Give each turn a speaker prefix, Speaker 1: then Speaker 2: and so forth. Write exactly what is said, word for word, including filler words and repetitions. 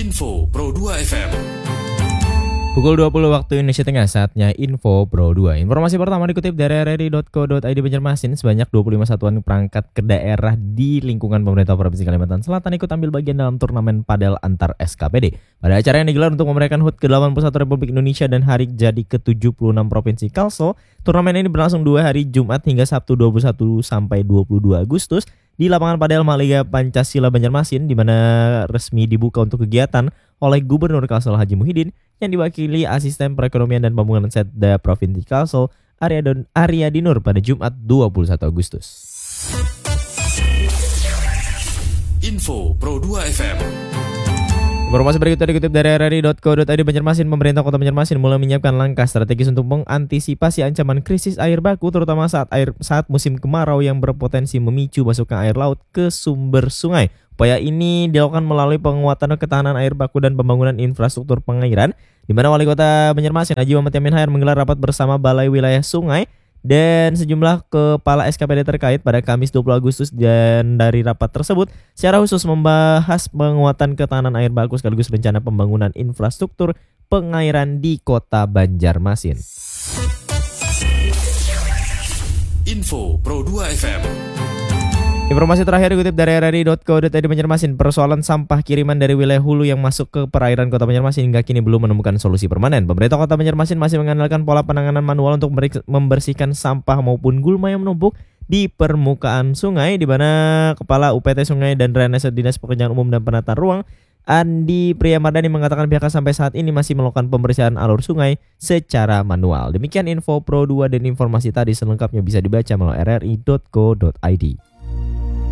Speaker 1: Info Pro dua F M.
Speaker 2: Pukul dua puluh waktu Indonesia Tengah, saatnya Info Pro dua. Informasi pertama dikutip dari r r i titik co titik i d Banjarmasin. Sebanyak dua puluh lima satuan perangkat ke daerah di lingkungan pemerintah Provinsi Kalimantan Selatan ikut ambil bagian dalam turnamen padel antar S K P D. Pada acara yang digelar untuk memeriahkan H U T ke delapan puluh satu Republik Indonesia dan Hari Jadi ke tujuh puluh enam Provinsi Kalsel, turnamen ini berlangsung dua hari, Jumat hingga Sabtu dua puluh satu sampai dua puluh dua Agustus di lapangan padel Maliga Pancasila Banjarmasin, di mana resmi dibuka untuk kegiatan oleh Gubernur Kalsel Haji Muhyiddin yang diwakili Asisten Perekonomian dan Pembangunan Setda Provinsi Kalsel Aryadi Nur pada Jumat dua puluh satu Agustus.
Speaker 1: Info Pro dua F M.
Speaker 2: Informasi berikutnya dikutip dari r r i titik co titik i d Banjarmasin. Pemerintah Kota Banjarmasin mulai menyiapkan langkah strategis untuk mengantisipasi ancaman krisis air baku, terutama saat air saat musim kemarau yang berpotensi memicu masuknya air laut ke sumber sungai. Upaya ini dilakukan melalui penguatan ketahanan air baku dan pembangunan infrastruktur pengairan, di mana Wali Kota Banjarmasin Haji Muhammad Yamin Hair menggelar rapat bersama Balai Wilayah Sungai dan sejumlah kepala S K P D terkait pada Kamis dua puluh Agustus. Dan dari rapat tersebut secara khusus membahas penguatan ketahanan air baku sekaligus rencana pembangunan infrastruktur pengairan di Kota Banjarmasin.
Speaker 1: Info Pro dua F M.
Speaker 2: Informasi terakhir dikutip dari r r i titik co titik i d Banjarmasin. Persoalan sampah kiriman dari wilayah hulu yang masuk ke perairan Kota Banjarmasin hingga kini belum menemukan solusi permanen. Pemerintah Kota Banjarmasin masih mengandalkan pola penanganan manual untuk membersihkan sampah maupun gulma yang menumpuk di permukaan sungai, di mana Kepala U P T Sungai dan Drainase Dinas Pekerjaan Umum dan Penataan Ruang Andi Priyamardani mengatakan pihaknya sampai saat ini masih melakukan pembersihan alur sungai secara manual. Demikian Info Pro dua dan informasi tadi selengkapnya bisa dibaca melalui r r i titik co titik i d.